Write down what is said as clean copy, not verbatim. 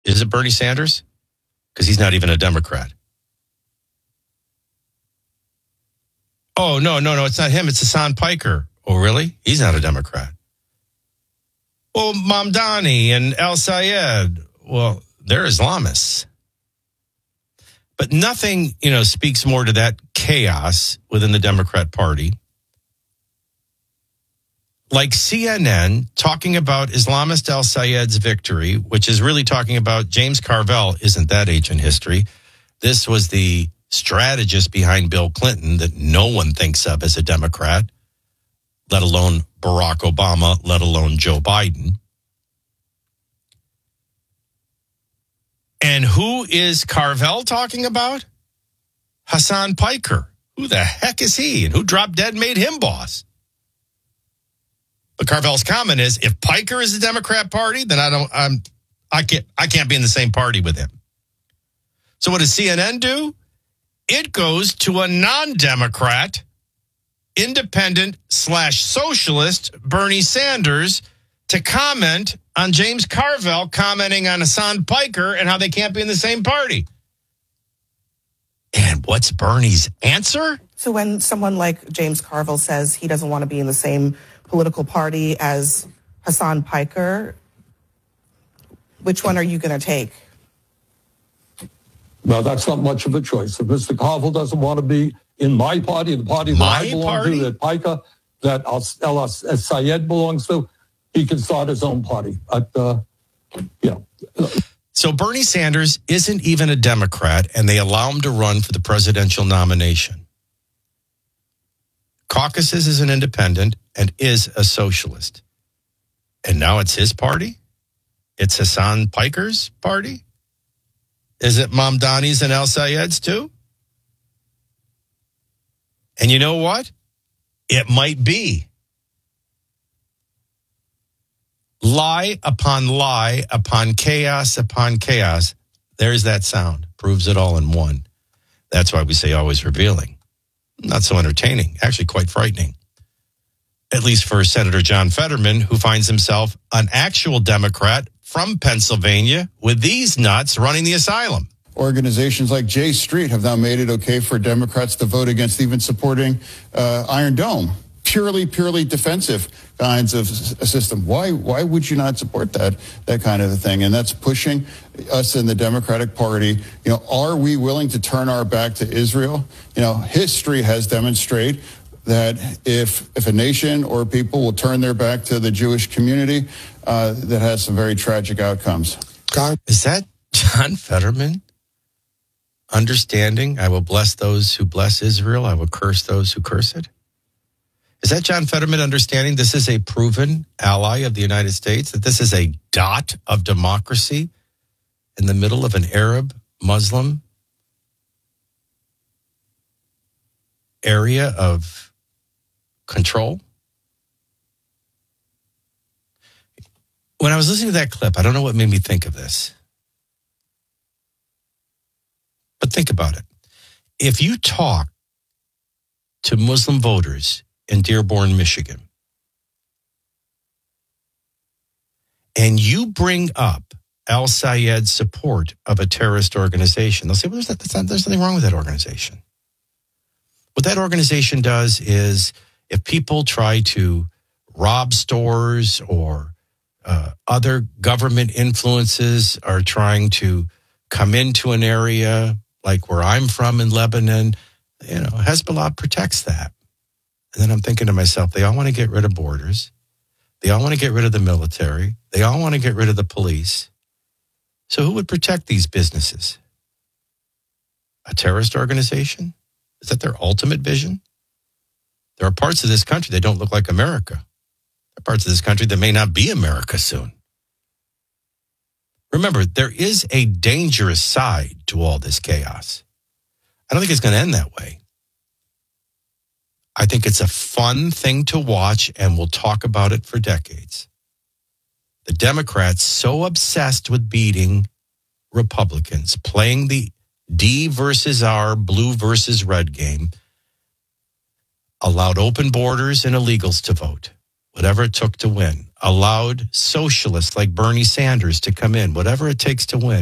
Is it Bernie Sanders? Because he's not even a Democrat. Oh, no, it's not him. It's Hassan Piker. Oh, really? He's not a Democrat. Well, Mamdani and El Sayed, well, they're Islamists. But nothing, speaks more to that chaos within the Democrat Party. Like CNN talking about Islamist El Sayed's victory, which is really talking about James Carville, isn't that ancient history? This was the strategist behind Bill Clinton that no one thinks of as a Democrat, let alone Barack Obama, let alone Joe Biden. And who is Carville talking about? Hassan Piker. Who the heck is he? And who dropped dead and made him boss? But Carville's comment is, if Piker is the Democrat Party, then I can't be in the same party with him. So what does CNN do? It goes to a non-Democrat, independent/socialist Bernie Sanders to comment on James Carville commenting on Hassan Piker and how they can't be in the same party. And what's Bernie's answer? So when someone like James Carville says he doesn't want to be in the same political party as Hassan Piker, which one are you going to take? Well, that's not much of a choice. If Mr. Carville doesn't want to be in my party, the party that I belong to, that Piker, that El Sayed belongs to, he can start his own party. So Bernie Sanders isn't even a Democrat, and they allow him to run for the presidential nomination. Caucuses is an independent and is a socialist. And now it's his party? It's Hassan Piker's party? Is it Mamdani's and El Sayed's too? And you know what? It might be. Lie upon chaos upon chaos. There's that sound. Proves it all in one. That's why we say always revealing. Not so entertaining. Actually quite frightening. At least for Senator John Fetterman, who finds himself an actual Democrat from Pennsylvania with these nuts running the asylum. Organizations like J Street have now made it okay for Democrats to vote against even supporting Iron Dome. Purely defensive kinds of a system. Why would you not support that kind of a thing? And that's pushing us in the Democratic Party. Are we willing to turn our back to Israel? History has demonstrated that if a nation or people will turn their back to the Jewish community, that has some very tragic outcomes. Is that John Fetterman understanding? I will bless those who bless Israel. I will curse those who curse it. Is that John Fetterman understanding this is a proven ally of the United States, that this is a dot of democracy in the middle of an Arab Muslim area of control? When I was listening to that clip, I don't know what made me think of this. But think about it. If you talk to Muslim voters in Dearborn, Michigan, and you bring up El Sayed's support of a terrorist organization, they'll say, well, there's nothing wrong with that organization. What that organization does is if people try to rob stores or other government influences are trying to come into an area like where I'm from in Lebanon, Hezbollah protects that. And then I'm thinking to myself, they all want to get rid of borders. They all want to get rid of the military. They all want to get rid of the police. So who would protect these businesses? A terrorist organization? Is that their ultimate vision? There are parts of this country that don't look like America. There are parts of this country that may not be America soon. Remember, there is a dangerous side to all this chaos. I don't think it's going to end that way. I think it's a fun thing to watch, and we'll talk about it for decades. The Democrats, so obsessed with beating Republicans, playing the D versus R, blue versus red game, allowed open borders and illegals to vote. whatever it took to win, allowed socialists like Bernie Sanders to come in, whatever it takes to win.